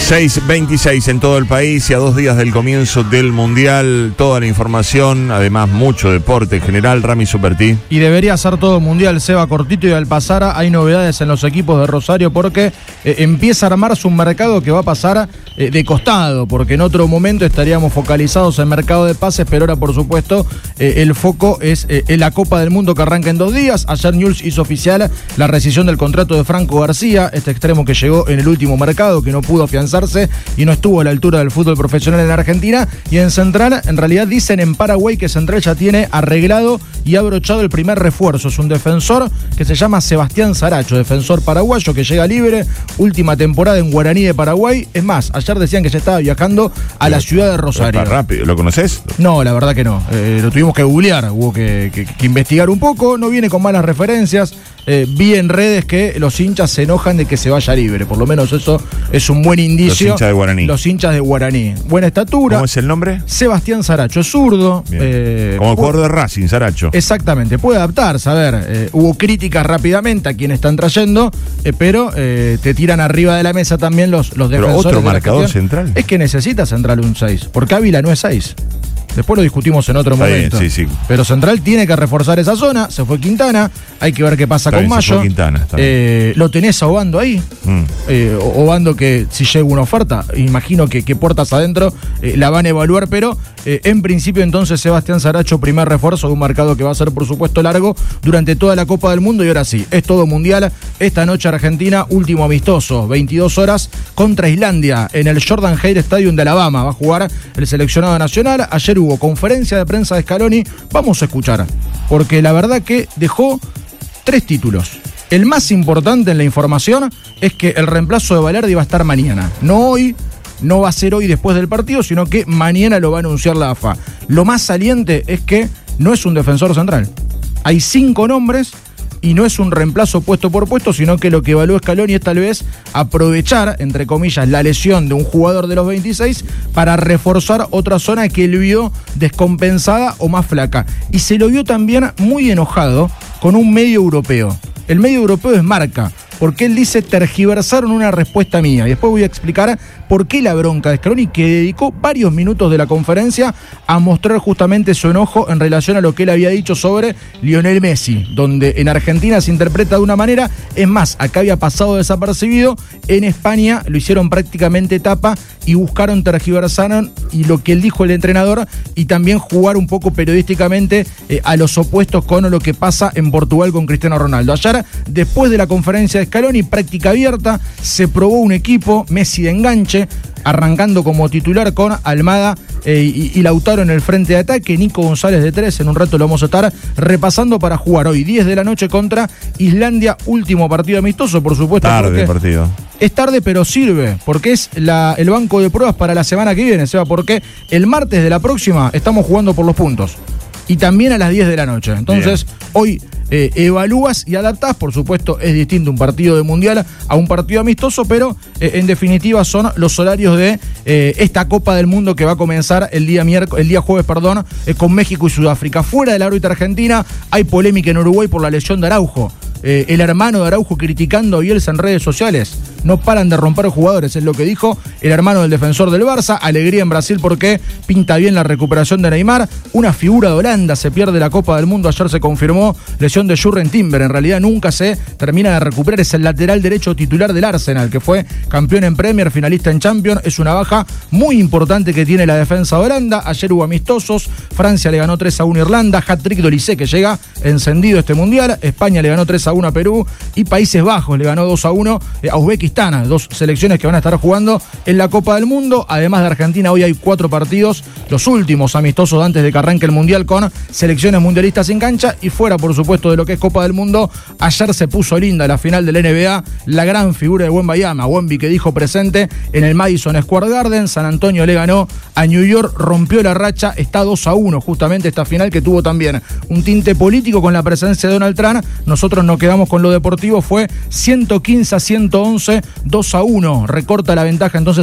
6:26 en todo el país y a 2 días del comienzo del Mundial. Toda la información, además mucho deporte en general. Rami Supertí. Y debería ser todo Mundial, Seba, cortito y Alpazara. Hay novedades en los equipos de Rosario porque empieza a armarse un mercado que va a pasar de costado, porque en otro momento estaríamos focalizados en mercado de pases, pero ahora por supuesto el foco es en la Copa del Mundo que arranca en 2 días. Ayer Newell's hizo oficial la rescisión del contrato de Franco García, este extremo que llegó en el último mercado, que no pudo afianzarse y no estuvo a la altura del fútbol profesional en Argentina. Y en Central, en realidad dicen en Paraguay que Central ya tiene arreglado y abrochado el primer refuerzo. Es un defensor que se llama Sebastián Saracho, defensor paraguayo que llega libre, última temporada en Guaraní de Paraguay. Es más, ayer decían que ya estaba viajando a la ciudad de Rosario. Rápido, ¿lo conoces? No, la verdad que no. Lo tuvimos que googlear, hubo que investigar un poco. No viene con malas referencias. Vi en redes que los hinchas se enojan de que se vaya libre. Por lo menos eso es un buen indicio. Los hinchas de Guaraní. Los hinchas de Guaraní. Buena estatura. ¿Cómo es el nombre? Sebastián Saracho, es zurdo. Como el jugador de Racing, Saracho. Exactamente, puede adaptarse. A ver, hubo críticas rápidamente a quienes están trayendo, pero te tiran arriba de la mesa también los defensores. Pero otro de la marcador gestión. central. Es que necesita Central un 6, porque Ávila no es 6. Después lo discutimos en otro momento. Bien, sí. Pero Central tiene que reforzar esa zona. Se fue Quintana. Hay que ver qué pasa con Mayo. Se fue Quintana, lo tenés a Obando ahí. Obando que si llega una oferta, imagino que puertas adentro la van a evaluar. Pero en principio entonces Sebastián Saracho, primer refuerzo de un mercado que va a ser por supuesto largo durante toda la Copa del Mundo. Y ahora sí, es todo Mundial. Esta noche Argentina, último amistoso, 22 horas contra Islandia en el Jordan Hare Stadium de Alabama. Va a jugar el seleccionado nacional. Ayer hubo conferencia de prensa de Scaloni. Vamos a escuchar, porque la verdad que dejó 3 títulos. El más importante en la información es que el reemplazo de Valerdi va a estar mañana, no hoy. No va a ser hoy después del partido, sino que mañana lo va a anunciar la AFA. Lo más saliente es que no es un defensor central. Hay 5 nombres y no es un reemplazo puesto por puesto, sino que lo que evalúa Scaloni es tal vez aprovechar, entre comillas, la lesión de un jugador de los 26 para reforzar otra zona que él vio descompensada o más flaca. Y se lo vio también muy enojado con un medio europeo. El medio europeo es Marca, porque él dice tergiversaron una respuesta mía. Y después voy a explicar por qué la bronca de Scaloni, que dedicó varios minutos de la conferencia a mostrar justamente su enojo en relación a lo que él había dicho sobre Lionel Messi, donde en Argentina se interpreta de una manera. Es más, acá había pasado desapercibido. En España lo hicieron prácticamente tapa y buscaron tergiversaron y lo que él dijo el entrenador, y también jugar un poco periodísticamente a los opuestos con lo que pasa en Portugal con Cristiano Ronaldo. Ayer, después de la conferencia de Scaloni, práctica abierta, se probó un equipo, Messi de enganche, arrancando como titular con Almada y Lautaro en el frente de ataque, Nico González de 3, en un rato lo vamos a estar repasando para jugar hoy 10 de la noche contra Islandia, último partido amistoso, por supuesto. Tarde el partido. Es tarde, pero sirve, porque es el banco de pruebas para la semana que viene, Seba, porque el martes de la próxima estamos jugando por los puntos. Y también a las 10 de la noche. Entonces, hoy evalúas y adaptás. Por supuesto, es distinto un partido de Mundial a un partido amistoso, pero en definitiva son los horarios de esta Copa del Mundo que va a comenzar el día jueves, con México y Sudáfrica. Fuera del árbitro Argentina, hay polémica en Uruguay por la lesión de Araujo. El hermano de Araujo criticando a Bielsa en redes sociales. No paran de romper jugadores, es lo que dijo el hermano del defensor del Barça. Alegría en Brasil porque pinta bien la recuperación de Neymar. Una figura de Holanda se pierde la Copa del Mundo. Ayer se confirmó lesión de Jurgen Timber. En realidad nunca se termina de recuperar. Es el lateral derecho titular del Arsenal, que fue campeón en Premier, finalista en Champions. Es una baja muy importante que tiene la defensa de Holanda. Ayer hubo amistosos. Francia le ganó 3-1 a Irlanda. Hat-trick de Olise, que llega encendido este Mundial. España le ganó 3-1 a Perú. Y Países Bajos le ganó 2-1 a Uzbekistán. 2 selecciones que van a estar jugando en la Copa del Mundo. Además de Argentina, hoy hay 4 partidos, los últimos amistosos antes de que arranque el Mundial, con selecciones mundialistas en cancha. Y fuera, por supuesto, de lo que es Copa del Mundo, ayer se puso linda la final del NBA. La gran figura de Wembanyama, Wemby, que dijo presente en el Madison Square Garden. San Antonio le ganó a New York, rompió la racha, está 2-1 justamente esta final, que tuvo también un tinte político con la presencia de Donald Trump. Nosotros nos quedamos con lo deportivo, fue 115-111, 2-1, recorta la ventaja entonces